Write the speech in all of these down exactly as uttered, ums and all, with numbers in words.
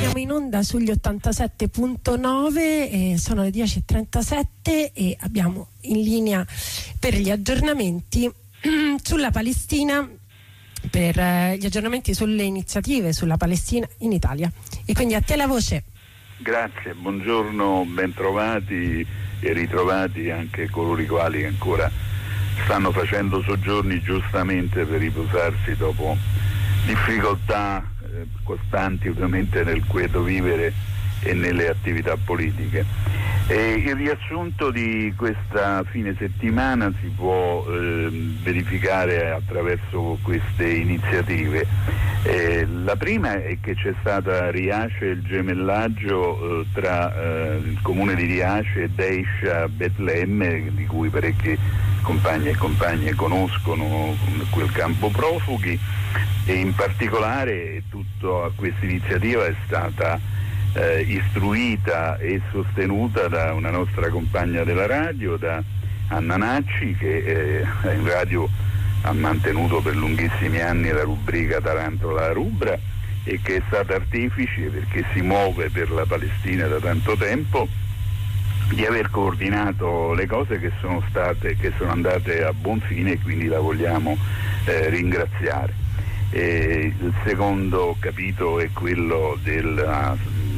Siamo in onda sugli ottantasette punto nove, eh, sono le dieci e trentasette e abbiamo in linea per gli aggiornamenti sulla Palestina, per eh, gli aggiornamenti sulle iniziative sulla Palestina in Italia. E quindi a te la voce. Grazie, buongiorno, bentrovati e ritrovati anche coloro i quali ancora stanno facendo soggiorni giustamente per riposarsi dopo difficoltà eh, costanti ovviamente nel quieto vivere e nelle attività politiche. E il riassunto di questa fine settimana si può eh, verificare attraverso queste iniziative. Eh, la prima è che c'è stata a Riace il gemellaggio eh, tra eh, il comune di Riace e Deisha Betlemme, di cui parecchi compagni e compagne conoscono quel campo profughi, e in particolare tutta questa iniziativa è stata eh, istruita e sostenuta da una nostra compagna della radio, da Anna Nacci, che eh, in radio ha mantenuto per lunghissimi anni la rubrica Tarantola la Rubra e che è stata artefice, perché si muove per la Palestina da tanto tempo, di aver coordinato le cose che sono state, che sono andate a buon fine, e quindi la vogliamo eh, ringraziare. E il secondo capitolo è quello della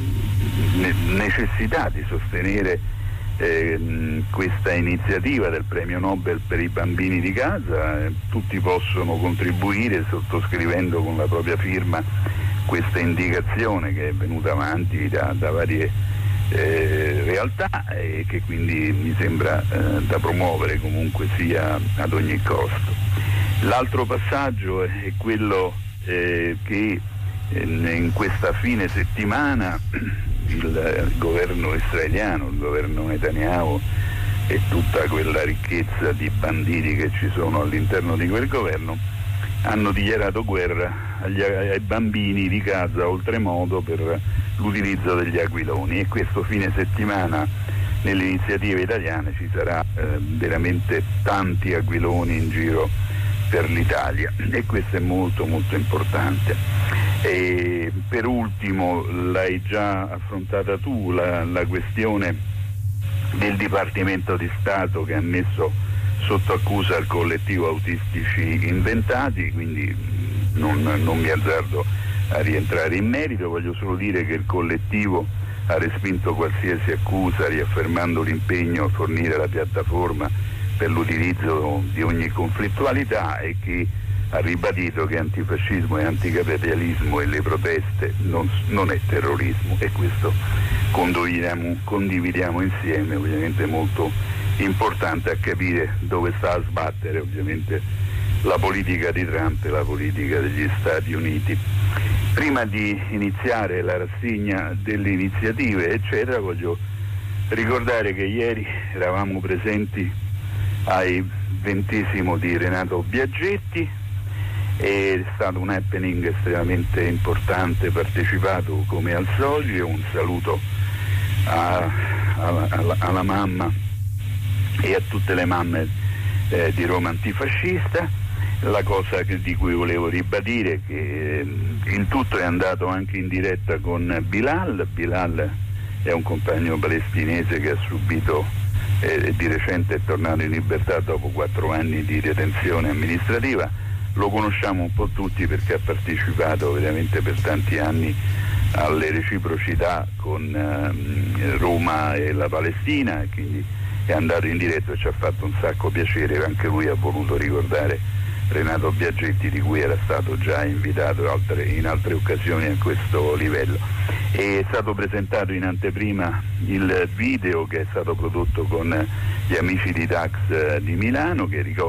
necessità di sostenere eh, questa iniziativa del premio Nobel per i bambini di Gaza. Tutti possono contribuire sottoscrivendo con la propria firma questa indicazione che è venuta avanti da, da varie eh, realtà e che quindi mi sembra eh, da promuovere comunque sia ad ogni costo. L'altro passaggio è quello eh, che eh, in questa fine settimana il governo israeliano, il governo Netanyahu e tutta quella ricchezza di banditi che ci sono all'interno di quel governo hanno dichiarato guerra agli, ai bambini di Gaza oltremodo per l'utilizzo degli aquiloni, e questo fine settimana nelle iniziative italiane ci sarà eh, veramente tanti aquiloni in giro per l'Italia, e questo è molto molto importante. E per ultimo, l'hai già affrontata tu, la, la questione del Dipartimento di Stato che ha messo sotto accusa il collettivo Autistici Inventati, quindi non, non mi azzardo a rientrare in merito. Voglio solo dire che il collettivo ha respinto qualsiasi accusa, riaffermando l'impegno a fornire la piattaforma per l'utilizzo di ogni conflittualità, e che ha ribadito che antifascismo e anticapitalismo e le proteste non, non è terrorismo, e questo condividiamo, condividiamo insieme. Ovviamente è molto importante a capire dove sta a sbattere ovviamente la politica di Trump e la politica degli Stati Uniti. Prima di iniziare la rassegna delle iniziative eccetera, voglio ricordare che ieri eravamo presenti ai ventesimo di Renato Biaggetti, è stato un happening estremamente importante, partecipato come al solito. Un saluto a, a, alla, alla mamma e a tutte le mamme eh, di Roma Antifascista. La cosa che, di cui volevo ribadire è che eh, il tutto è andato anche in diretta con Bilal. Bilal è un compagno palestinese che ha subito eh, di recente è tornato in libertà dopo quattro anni di detenzione amministrativa. Lo conosciamo un po' tutti perché ha partecipato veramente per tanti anni alle reciprocità con eh, Roma e la Palestina, e quindi è andato in diretta e ci ha fatto un sacco piacere. Anche lui ha voluto ricordare Renato Biaggetti, di cui era stato già invitato altre, in altre occasioni a questo livello. È stato presentato in anteprima il video che è stato prodotto con gli amici di Dax di Milano, che ricordo